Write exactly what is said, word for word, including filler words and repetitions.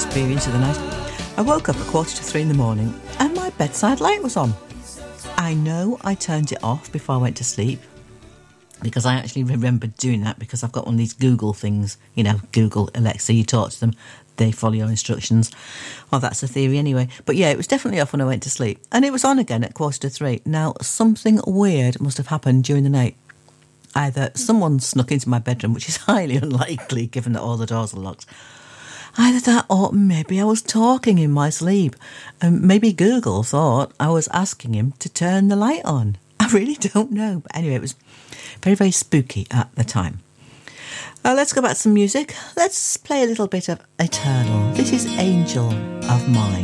experience of the night. I woke up at quarter to three in the morning and my bedside light was on. I know I turned it off before I went to sleep, because I actually remembered doing that, because I've got one of these Google things, you know, Google, Alexa, you talk to them, they follow your instructions. Well, that's a theory anyway. But yeah, it was definitely off when I went to sleep. And it was on again at quarter to three. Now, something weird must have happened during the night. Either someone snuck into my bedroom, which is highly unlikely given that all the doors are locked. Either that, or maybe I was talking in my sleep. And maybe Google thought I was asking him to turn the light on. I really don't know. But anyway, it was very, very spooky at the time. Uh, let's go back to some music. Let's play a little bit of Eternal. This is Angel of Mine.